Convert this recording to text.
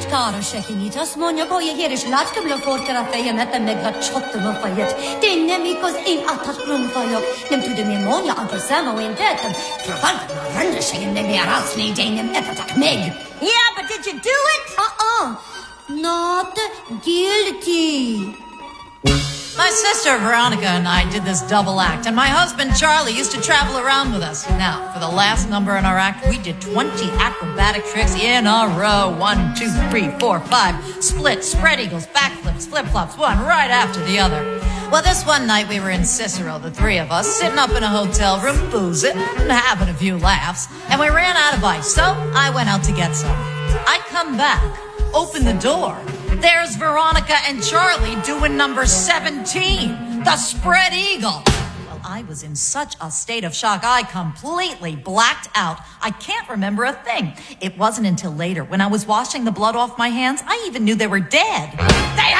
Cara Shekinitas, Monia Boyerish Latkum Loforta Fayamet and Megla Chotum of Fayet, De Nemikos in Atakrum Fayok, them to the Memonia Uncle Samo in death, and Trafalgar Rendishing in the Mirasli Danem Epatak Meg. Yeah, but did you do it? Not guilty. My sister Veronica and I did this double act, and my husband Charlie used to travel around with us. Now, for the last number in our act, we did 20 acrobatic tricks in a row. 1, 2, 3, 4, 5. Splits, spread eagles, backflips, flip-flops, one right after the other. Well, this one night we were in Cicero, the three of us, sitting up in a hotel room, boozing and having a few laughs, and we ran out of ice, so I went out to get some. I come back, open the door. There's Veronica and Charlie doing number 17, the spread eagle. Well, I was in such a state of shock, I completely blacked out. I can't remember a thing. It wasn't until later, when I was washing the blood off my hands, I even knew they were dead. They